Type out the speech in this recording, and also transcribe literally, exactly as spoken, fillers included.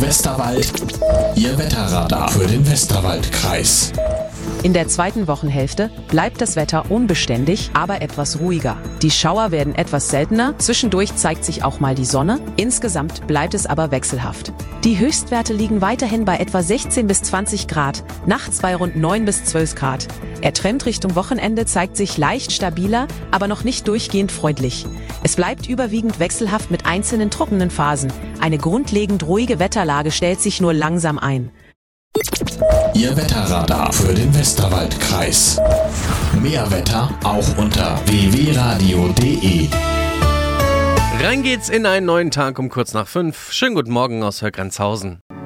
Westerwald, Ihr Wetterradar für den Westerwaldkreis. In der zweiten Wochenhälfte bleibt das Wetter unbeständig, aber etwas ruhiger. Die Schauer werden etwas seltener, zwischendurch zeigt sich auch mal die Sonne. Insgesamt bleibt es aber wechselhaft. Die Höchstwerte liegen weiterhin bei etwa sechzehn bis zwanzig Grad, nachts bei rund neun bis zwölf Grad. Der Trend Richtung Wochenende zeigt sich leicht stabiler, aber noch nicht durchgehend freundlich. Es bleibt überwiegend wechselhaft mit einzelnen trockenen Phasen. Eine grundlegend ruhige Wetterlage stellt sich nur langsam ein. Ihr Wetterradar für den Westerwaldkreis. Mehr Wetter auch unter w w radio punkt d e. Rein geht's in einen neuen Tag um kurz nach fünf. Schönen guten Morgen aus Höckrenzhausen.